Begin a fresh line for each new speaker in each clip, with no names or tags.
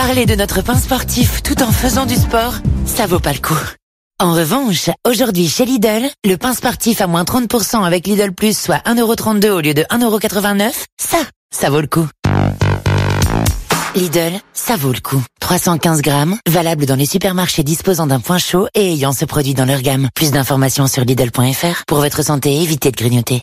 Parler de notre pain sportif tout en faisant du sport, ça vaut pas le coup. En revanche, aujourd'hui chez Lidl, le pain sportif à moins 30% avec Lidl Plus, soit 1,32€ au lieu de 1,89€, ça vaut le coup. Lidl, ça vaut le coup. 315 grammes, valable dans les supermarchés disposant d'un point chaud et ayant ce produit dans leur gamme. Plus d'informations sur Lidl.fr. Pour votre santé, évitez de grignoter.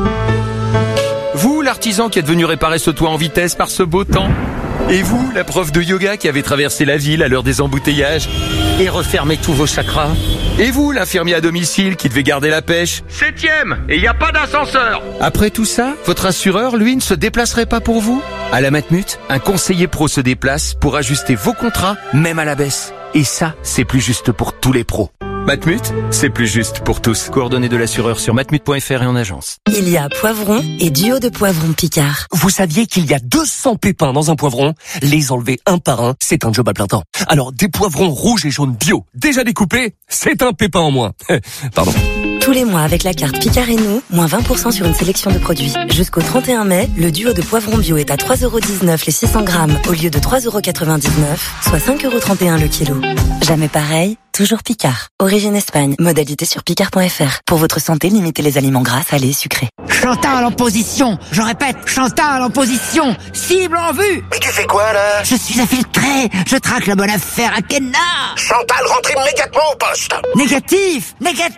Vous, l'artisan qui est venu réparer ce toit en vitesse par ce beau temps. Et vous, la prof de yoga qui avait traversé la ville à l'heure des embouteillages et refermé tous vos chakras. Et vous, l'infirmier à domicile qui devait garder la pêche. 7e, et il n'y a pas d'ascenseur. Après tout ça, votre assureur, lui, ne se déplacerait pas pour vous? À la Matmut, un conseiller pro se déplace pour ajuster vos contrats, même à la baisse. Et ça, c'est plus juste pour tous les pros. Matmut, c'est plus juste pour tous. Coordonnées de l'assureur sur matmut.fr et en agence.
Il y a poivron et duo de poivrons Picard.
Vous saviez qu'il y a 200 pépins dans un poivron? Les enlever un par un, c'est un job à plein temps. Alors, des poivrons rouges et jaunes bio, déjà découpés, c'est un pépin en moins. Pardon.
Tous les mois avec la carte Picard et nous, moins 20% sur une sélection de produits. Jusqu'au 31 mai, le duo de poivrons bio est à 3,19€ les 600 grammes au lieu de 3,99€, soit 5,31€ le kilo. Jamais pareil, toujours Picard. Origine Espagne, modalité sur picard.fr. Pour votre santé, limitez les aliments gras, salés et sucrés.
Chantal en position. Je répète, Chantal en position. Cible en vue.
Mais tu fais quoi là?
Je suis infiltré. Je traque la bonne affaire à Kenna.
Chantal, rentre immédiatement au poste.
Négatif.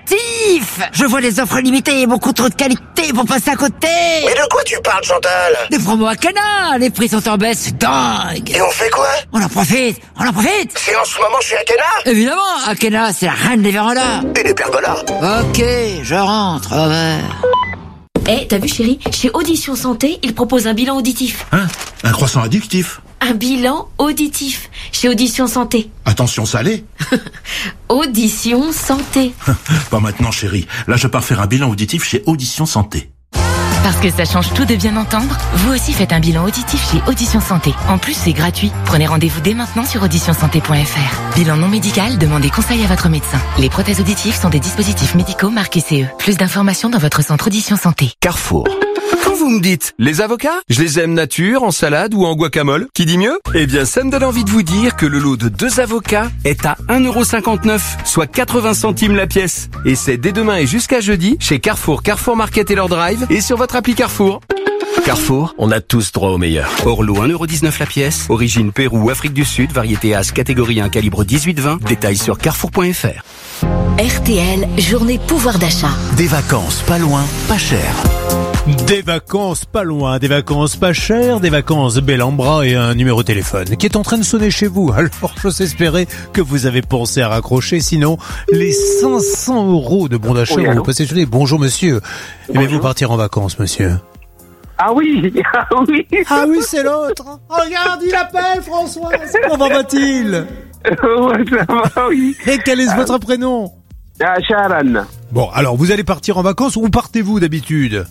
Je vois des offres limitées et beaucoup trop de qualité pour passer à côté.
Mais de quoi tu parles, Chantal?
Des promos à Kenna. Les prix sont en baisse, c'est dingue.
Et on fait quoi?
On en profite.
C'est en ce moment chez Akena?
Évidemment, Akena, c'est la reine des vérandas.
Et des pergolas.
Ok, je rentre. Au revoir.
T'as vu chérie, chez Audition Santé, ils proposent un bilan auditif.
Hein? Un croissant addictif?
Un bilan auditif, chez Audition Santé.
Attention salé?
Audition Santé.
Pas maintenant chérie, là je pars faire un bilan auditif chez Audition Santé.
Parce que ça change tout de bien entendre, vous aussi faites un bilan auditif chez Audition Santé. En plus, c'est gratuit. Prenez rendez-vous dès maintenant sur auditionsanté.fr. Bilan non médical, demandez conseil à votre médecin. Les prothèses auditives sont des dispositifs médicaux marqués CE. Plus d'informations dans votre centre Audition Santé.
Carrefour. Quand vous me dites, les avocats, je les aime nature, en salade ou en guacamole, qui dit mieux? Eh bien, ça me donne envie de vous dire que le lot de 2 avocats est à 1,59€, soit 80 centimes la pièce. Et c'est dès demain et jusqu'à jeudi, chez Carrefour, Carrefour Market et leur drive, et sur votre appli Carrefour. Carrefour, on a tous droit au meilleur. Orlo 1,19€ la pièce, origine Pérou ou Afrique du Sud, variété As, catégorie 1, calibre 18-20, détails sur carrefour.fr.
RTL, journée pouvoir d'achat.
Des vacances pas loin, pas cher.
Des vacances pas loin, des vacances pas chères, des vacances bel en bras et un numéro de téléphone qui est en train de sonner chez vous. Alors j'ose espérer que vous avez pensé à raccrocher, sinon les 500€ de bon d'achat vont vous passer sur les... Bonjour monsieur, aimez-vous partir en vacances monsieur?
Ah oui.
Ah oui, c'est l'autre. Regarde, il appelle François. Comment va-t-il?
Ouais, ça va, oui.
Et quel est votre prénom?
Sharon.
Bon, alors vous allez partir en vacances, où partez-vous d'habitude?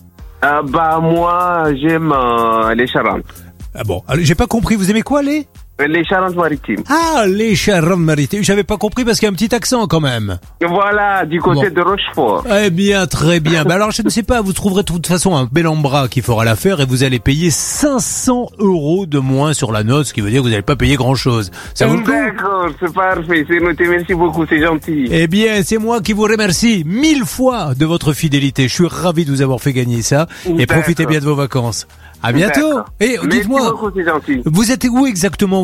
Moi, j'aime les Charentes.
Ah bon, alors, j'ai pas compris, vous aimez quoi les
Charentes-Maritimes.
Ah, les Charentes-Maritimes, j'avais pas compris parce qu'il y a un petit accent quand même.
Voilà, du côté de Rochefort.
Eh bien, très bien. Alors, je ne sais pas, vous trouverez de toute façon un bel embras qui fera l'affaire et vous allez payer 500€ de moins sur la note, ce qui veut dire que vous n'allez pas payer grand-chose. Ça vaut le coup?
D'accord, c'est parfait, c'est noté, merci beaucoup, c'est gentil.
Eh bien, c'est moi qui vous remercie 1000 fois de votre fidélité. Je suis ravi de vous avoir fait gagner ça et profitez bien de vos vacances. À bientôt. Et dites-moi,
merci beaucoup, c'est gentil.
Vous êtes où exactement?